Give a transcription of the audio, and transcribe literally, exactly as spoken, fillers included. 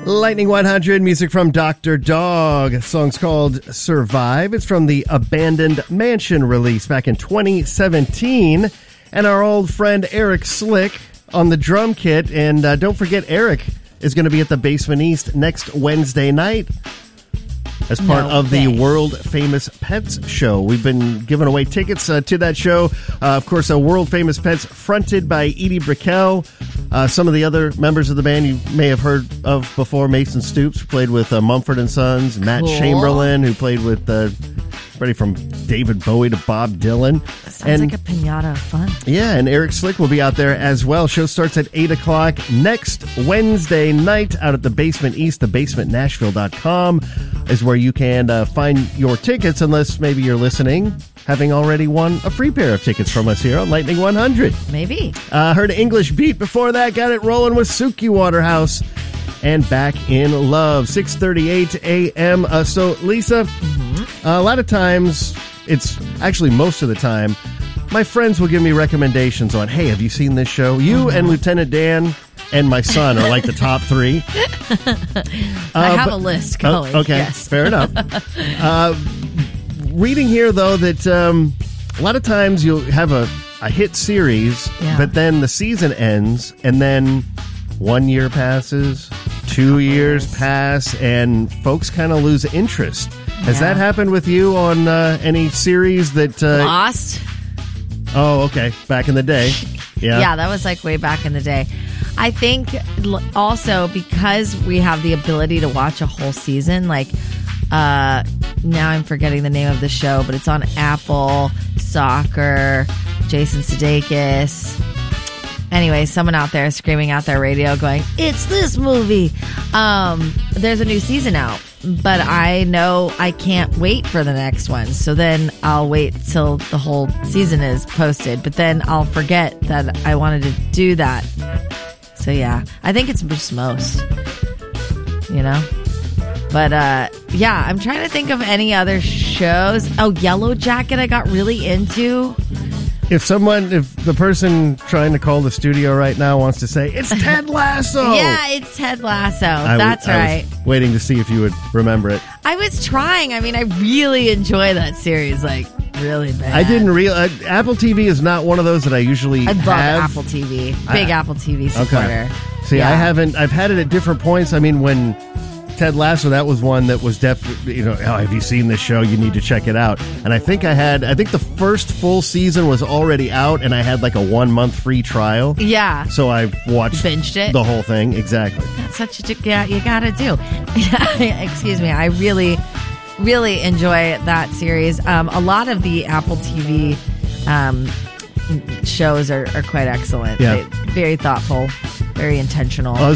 Lightning one hundred, music from Doctor Dog. The song's called Survive. It's from the Abandoned Mansion release back in twenty seventeen. And our old friend Eric Slick on the drum kit. And uh, don't forget, Eric is going to be at the Basement East next Wednesday night as part No of the way. world-famous Pets show. We've been giving away tickets uh, to that show. Uh, of course, a world-famous Pets fronted by Edie Brickell. Uh, some of the other members of the band you may have heard of before. Mason Stoops, who played with uh, Mumford and Sons. Matt Cool. Chamberlain, who played with uh, everybody from David Bowie to Bob Dylan. That sounds And- like a pinata of fun. Yeah, and Eric Slick will be out there as well. Show starts at eight o'clock next Wednesday night out at the Basement East. The basement nashville dot com is where you can uh, find your tickets, unless maybe you're listening, having already won a free pair of tickets from us here on Lightning one hundred. Maybe. Uh, heard English Beat before that. Got it rolling with Suki Waterhouse and Back in Love. six thirty-eight a.m. Uh, so, Lisa, Mm-hmm. uh, a lot of times, it's actually most of the time, my friends will give me recommendations on, hey, have you seen this show? You Mm-hmm. and Lieutenant Dan and my son are like the top three. I Uh, have but- a list Oh, going. okay, Yes. fair enough. uh, reading here, though, that um, a lot of times you'll have a, a hit series, Yeah. but then the season ends, and then one year passes, two years pass, and folks kind of lose interest. Has Yeah. that happened with you on uh, any series that... Uh, Lost. oh, okay. Back in the day. Yeah. Yeah, that was like way back in the day. I think l- also because we have the ability to watch a whole season, like uh, now I'm forgetting the name of the show, but it's on Apple, Soccer, Jason Sudeikis. Anyway, someone out there screaming out their radio going, it's this movie. Um, there's a new season out, but I know I can't wait for the next one. So then I'll wait till the whole season is posted, but then I'll forget that I wanted to do that. So yeah, I think it's just most, you know? But uh, yeah, I'm trying to think of any other shows. Oh, Yellow Jacket I got really into. If someone, if the person trying to call the studio right now wants to say, it's Ted Lasso! Yeah, it's Ted Lasso. I That's was, right. I was waiting to see if you would remember it. I was trying. I mean, I really enjoy that series, like really bad. I didn't real uh, Apple T V is not one of those that I usually I love have. Apple T V. Big I- Apple T V supporter. See, Yeah. I haven't. I've had it at different points. I mean, when Ted Lasso, that was one that was definitely, you know, oh, have you seen this show? You need to check it out. And I think I had, I think the first full season was already out, and I had like a one month free trial. Yeah. So I watched Binged it? the whole thing. Exactly. That's such a yeah, you gotta do. Excuse me. I really, really enjoy that series. Um, a lot of the Apple T V um, shows are, are quite excellent. Yeah. They- very thoughtful, very intentional. Well,